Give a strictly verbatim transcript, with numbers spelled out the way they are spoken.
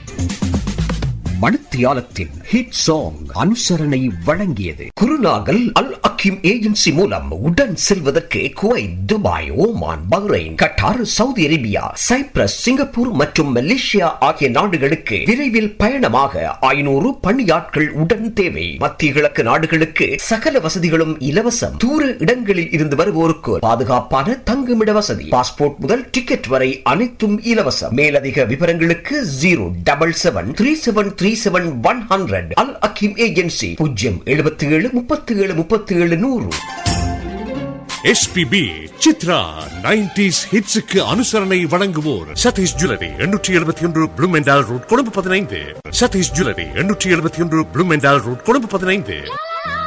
மணித்தியாலத்தின் hit song அனுசரணை வழங்கியது குருநாகல் அல் Hakeem agency மூலம் உடன் செல்வதற்கு Kuwait, Dubai, Oman, Bahrain, Khattar, Saudi Arabia, Cyprus, Singapore மற்றும் மலேசியா ஆகிய நாடுகளுக்கு விரைவில் பயணமாக ஐநூறு பணியாட்கள் உடன் தேவை. மத்திய கிழக்கு நாடுகளுக்கு சகல வசதிகளும் இலவசம். தூர இடங்களில் இருந்து வருவோருக்கு பாதுகாப்பான தங்குமிட வசதி, பாஸ்போர்ட் முதல் டிக்கெட் வரை அனைத்தும் இலவசம். மேலதிக விவரங்களுக்கு zero double seven three seven three seven one hundred அல் அக்கீம் ஏஜென்சி பூஜ்ஜியம் எழுபத்தி ஏழு முப்பத்தி ஏழு முப்பத்தி ஏழு நூறு. எஸ்பிபி சித்ரா நைன்டிஸ் ஹிட்ஸுக்கு அனுசரணை வழங்குவோர் சதீஷ் ஜுவல்லரி எண்ணூற்றி எழுபத்தி ஒன்று ப்ளூமெண்டால் ரோட், கொழும்பு பதினைந்து. சதீஷ் ஜுவல்லரி எண்ணூற்றி எழுபத்தி ஒன்று ப்ளூமெண்டால் ரோட், கொழும்பு பதினைந்து.